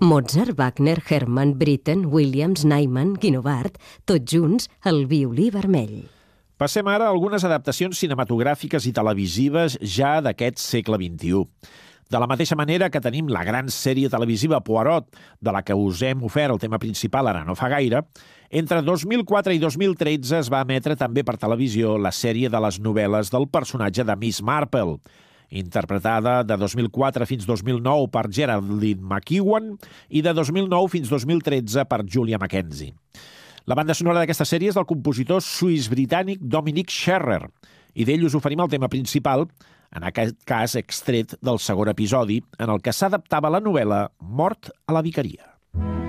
Mozart, Wagner, Hermann, Britten, Williams, Nyman, Guinovart, tots junts al violí vermell. Passem ara a algunes adaptacions cinematogràfiques i televisives ja d'aquest segle XXI. De la mateixa manera que tenim la gran sèrie televisiva Poirot, de la que us hem ofert el tema principal ara no fa gaire, entre 2004 i 2013 es va emetre també per televisió la sèrie de les novel·les del personatge de Miss Marple, interpretada de 2004 fins 2009 per Geraldine McEwan i de 2009 fins 2013 per Julia Mackenzie. La banda sonora d'aquesta sèrie és del compositor suís-britànic Dominic Scherrer, i d'ell us oferim el tema principal, en aquest cas extret del segon episodi, en el que s'adaptava la novel·la Mort a la Vicaria.